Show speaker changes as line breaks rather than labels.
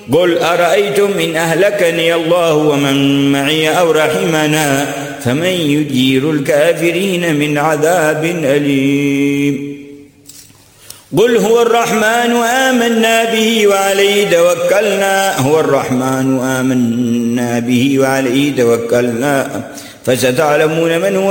قل أرأيتم إن أهلكني الله ومن معي أو رحمنا فمن يجير الكافرين من عذاب أليم. قل هو الرحمن آمنا به وعليه توكلنا فستعلمون من هو